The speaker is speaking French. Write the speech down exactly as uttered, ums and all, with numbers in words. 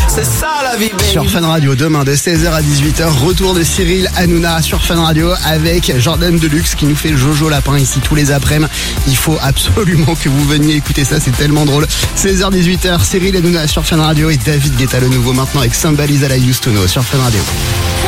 C'est ça la vie, baby. Sur Fun Radio, demain de seize heures à dix-huit heures, retour de Cyril Hanouna sur Fun Radio avec Jordan Deluxe qui nous fait Jojo Lapin ici tous les après-midi. Il faut absolument que vous veniez écouter ça, c'est tellement drôle. seize heures dix-huit heures, Cyril Hanouna sur Fun Radio et David Guetta le nouveau maintenant avec Somebody's I Used to Know sur Fun Radio.